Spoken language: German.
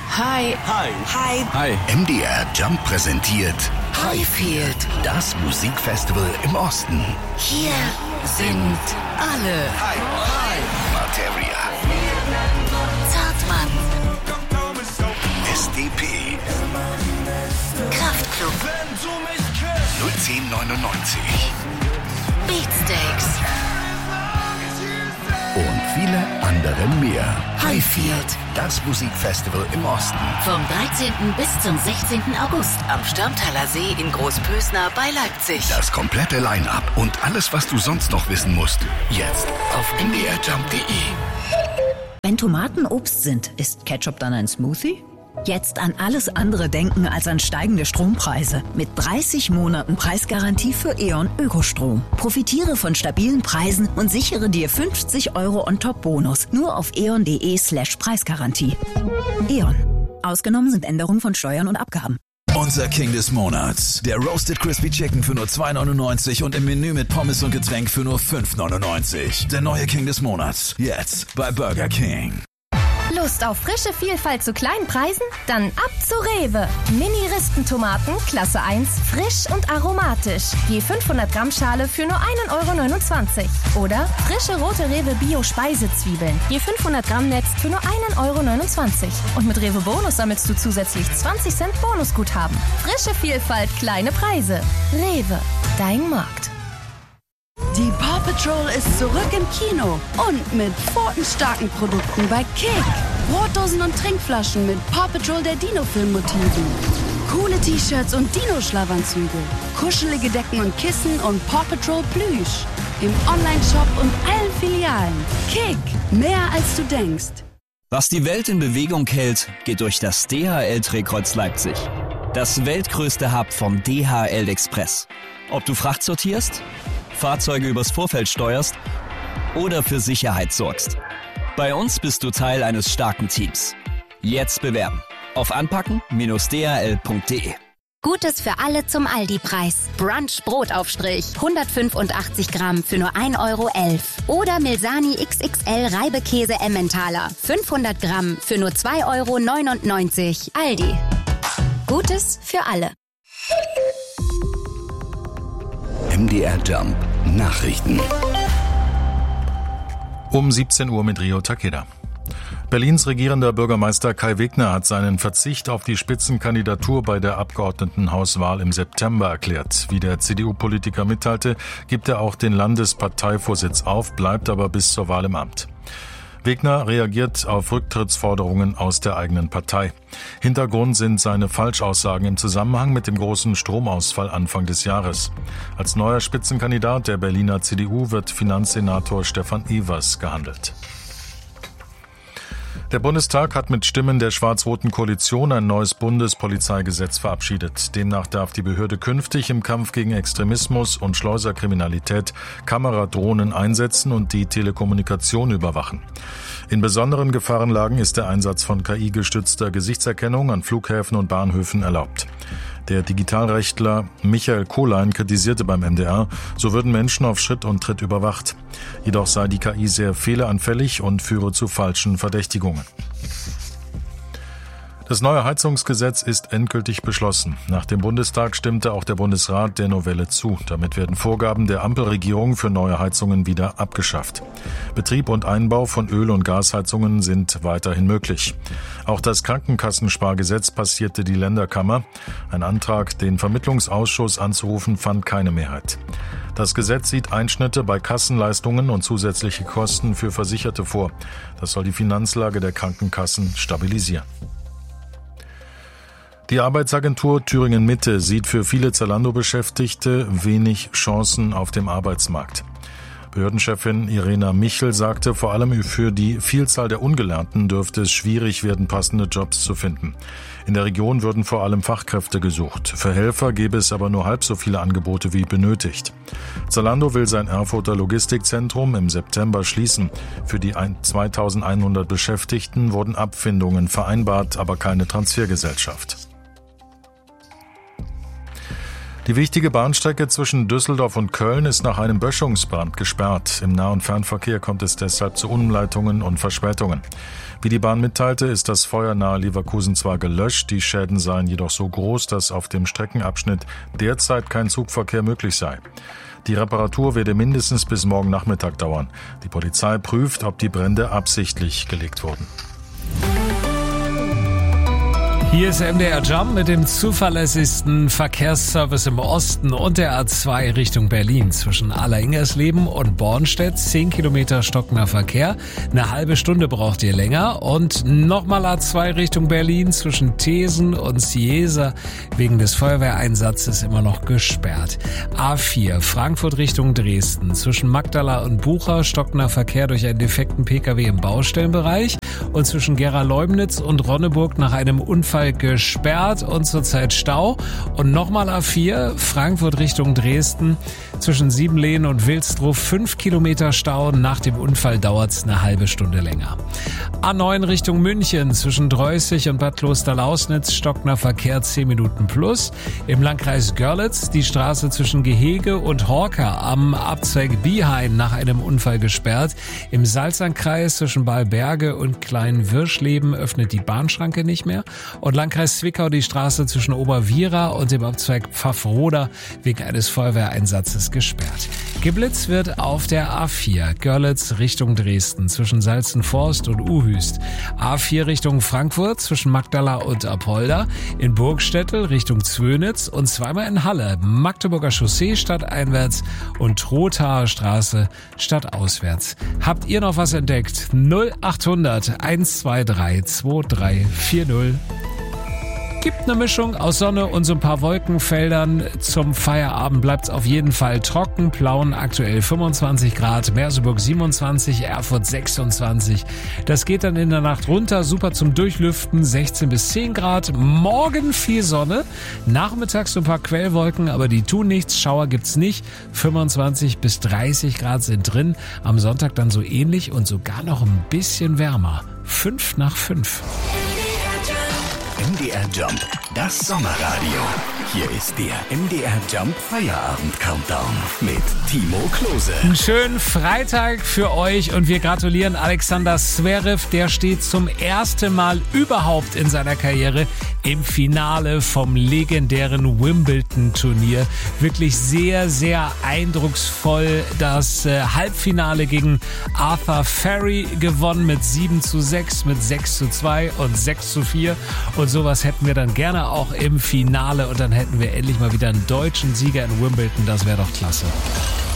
Hi. Hi. Hi. Hi. MDR Jump präsentiert Highfield. Das Musikfestival im Osten. Hier sind alle. Hi. Materia. Zartmann. SDP. Kraftklub. 01099. Beatsteaks. Und viele andere mehr. Highfield. Das Musikfestival im Osten. Vom 13. bis zum 16. August am Störmtaler See in Großpösner bei Leipzig. Das komplette Line-Up und alles, was du sonst noch wissen musst. Jetzt auf mdrjump.de. Wenn Tomaten Obst sind, ist Ketchup dann ein Smoothie? Jetzt an alles andere denken als an steigende Strompreise. Mit 30 Monaten Preisgarantie für E.ON Ökostrom. Profitiere von stabilen Preisen und sichere dir 50 € On-Top-Bonus. Nur auf eon.de/Preisgarantie. E.ON. Ausgenommen sind Änderungen von Steuern und Abgaben. Unser King des Monats. Der Roasted Crispy Chicken für nur 2,99 und im Menü mit Pommes und Getränk für nur 5,99. Der neue King des Monats. Jetzt bei Burger King. Lust auf frische Vielfalt zu kleinen Preisen? Dann ab zu Rewe. Mini-Ristentomaten, Klasse 1, frisch und aromatisch. Je 500 Gramm Schale für nur 1,29 €. Oder frische rote Rewe Bio-Speisezwiebeln. Je 500 Gramm Netz für nur 1,29 €. Und mit Rewe Bonus sammelst du zusätzlich 20 Cent Bonusguthaben. Frische Vielfalt, kleine Preise. Rewe, dein Markt. Die Paw Patrol ist zurück im Kino und mit pfotenstarken Produkten bei Kick. Brotdosen und Trinkflaschen mit Paw Patrol der Dino-Film-Motiven. Coole T-Shirts und Dino-Schlafanzüge. Kuschelige Decken und Kissen und Paw Patrol Plüsch. Im Online-Shop und allen Filialen. Kick, mehr als du denkst. Was die Welt in Bewegung hält, geht durch das DHL-Drehkreuz Leipzig. Das weltgrößte Hub vom DHL Express. Ob du Fracht sortierst, Fahrzeuge übers Vorfeld steuerst oder für Sicherheit sorgst. Bei uns bist du Teil eines starken Teams. Jetzt bewerben auf anpacken-dhl.de. Gutes für alle zum Aldi-Preis. Brunch Brotaufstrich, 185 Gramm für nur 1,11 €. Oder Milsani XXL Reibekäse Emmentaler, 500 Gramm für nur 2,99 €. Aldi. Gutes für alle. MDR Jump Nachrichten. Um 17 Uhr mit Rio Takeda. Berlins regierender Bürgermeister Kai Wegner hat seinen Verzicht auf die Spitzenkandidatur bei der Abgeordnetenhauswahl im September erklärt. Wie der CDU-Politiker mitteilte, gibt er auch den Landesparteivorsitz auf, bleibt aber bis zur Wahl im Amt. Wegner reagiert auf Rücktrittsforderungen aus der eigenen Partei. Hintergrund sind seine Falschaussagen im Zusammenhang mit dem großen Stromausfall Anfang des Jahres. Als neuer Spitzenkandidat der Berliner CDU wird Finanzsenator Stefan Evers gehandelt. Der Bundestag hat mit Stimmen der schwarz-roten Koalition ein neues Bundespolizeigesetz verabschiedet. Demnach darf die Behörde künftig im Kampf gegen Extremismus und Schleuserkriminalität Kameradrohnen einsetzen und die Telekommunikation überwachen. In besonderen Gefahrenlagen ist der Einsatz von KI-gestützter Gesichtserkennung an Flughäfen und Bahnhöfen erlaubt. Der Digitalrechtler Michael Kohlein kritisierte beim MDR, so würden Menschen auf Schritt und Tritt überwacht. Jedoch sei die KI sehr fehleranfällig und führe zu falschen Verdächtigungen. Das neue Heizungsgesetz ist endgültig beschlossen. Nach dem Bundestag stimmte auch der Bundesrat der Novelle zu. Damit werden Vorgaben der Ampelregierung für neue Heizungen wieder abgeschafft. Betrieb und Einbau von Öl- und Gasheizungen sind weiterhin möglich. Auch das Krankenkassenspargesetz passierte die Länderkammer. Ein Antrag, den Vermittlungsausschuss anzurufen, fand keine Mehrheit. Das Gesetz sieht Einschnitte bei Kassenleistungen und zusätzliche Kosten für Versicherte vor. Das soll die Finanzlage der Krankenkassen stabilisieren. Die Arbeitsagentur Thüringen Mitte sieht für viele Zalando-Beschäftigte wenig Chancen auf dem Arbeitsmarkt. Behördenchefin Irena Michel sagte, vor allem für die Vielzahl der Ungelernten dürfte es schwierig werden, passende Jobs zu finden. In der Region würden vor allem Fachkräfte gesucht. Für Helfer gäbe es aber nur halb so viele Angebote wie benötigt. Zalando will sein Erfurter Logistikzentrum im September schließen. Für die 2100 Beschäftigten wurden Abfindungen vereinbart, aber keine Transfergesellschaft. Die wichtige Bahnstrecke zwischen Düsseldorf und Köln ist nach einem Böschungsbrand gesperrt. Im Nah- und Fernverkehr kommt es deshalb zu Umleitungen und Verspätungen. Wie die Bahn mitteilte, ist das Feuer nahe Leverkusen zwar gelöscht, die Schäden seien jedoch so groß, dass auf dem Streckenabschnitt derzeit kein Zugverkehr möglich sei. Die Reparatur werde mindestens bis morgen Nachmittag dauern. Die Polizei prüft, ob die Brände absichtlich gelegt wurden. Hier ist MDR Jump mit dem zuverlässigsten Verkehrsservice im Osten und der A2 Richtung Berlin. Zwischen Alleringgersleben und Bornstedt 10 Kilometer stockender Verkehr. Eine halbe Stunde braucht ihr länger. Und nochmal A2 Richtung Berlin zwischen Thesen und Ciesa wegen des Feuerwehreinsatzes immer noch gesperrt. A4 Frankfurt Richtung Dresden. Zwischen Magdala und Bucha stockender Verkehr durch einen defekten Pkw im Baustellenbereich. Und zwischen Gera-Leumnitz und Ronneburg nach einem Unfall gesperrt und zurzeit Stau. Und nochmal A4, Frankfurt Richtung Dresden. Zwischen Siebenlehen und Wilsdruff 5 Kilometer Stau. Nach dem Unfall dauert es eine halbe Stunde länger. A9 Richtung München. Zwischen Dreußig und Bad Klosterlausnitz stockender Verkehr 10 Minuten plus. Im Landkreis Görlitz die Straße zwischen Gehege und Horka am Abzweig Biehain nach einem Unfall gesperrt. Im Salzlandkreis zwischen Balberge und Klein-Wirschleben öffnet die Bahnschranke nicht mehr. Und Landkreis Zwickau die Straße zwischen Oberwiera und dem Abzweig Pfaffroda wegen eines Feuerwehreinsatzes gesperrt. Geblitzt wird auf der A4 Görlitz Richtung Dresden zwischen Salzenforst und Uhüst. A4 Richtung Frankfurt zwischen Magdala und Apolda. In Burgstättel Richtung Zwönitz und zweimal in Halle. Magdeburger Chaussee stadteinwärts und Trothaer Straße stadtauswärts. Habt ihr noch was entdeckt? 0800 123 2340. Gibt eine Mischung aus Sonne und so ein paar Wolkenfeldern. Zum Feierabend bleibt es auf jeden Fall trocken. Plauen aktuell 25 Grad, Merseburg 27, Erfurt 26. Das geht dann in der Nacht runter, super zum Durchlüften, 16 bis 10 Grad. Morgen viel Sonne, nachmittags so ein paar Quellwolken, aber die tun nichts. Schauer gibt's nicht, 25 bis 30 Grad sind drin. Am Sonntag dann so ähnlich und sogar noch ein bisschen wärmer. 5 nach 5. MDR Jump, das Sommerradio. Hier ist der MDR Jump Feierabend Countdown mit Timo Klose. Einen schönen Freitag für euch und wir gratulieren Alexander Zverev. Der steht zum ersten Mal überhaupt in seiner Karriere im Finale vom legendären Wimbledon-Turnier. Wirklich sehr, sehr eindrucksvoll das Halbfinale gegen Arthur Ferry gewonnen mit 7:6, mit 6:2 und 6:4. Und sowas hätten wir dann gerne auch im Finale und dann hätten wir endlich mal wieder einen deutschen Sieger in Wimbledon. Das wäre doch klasse.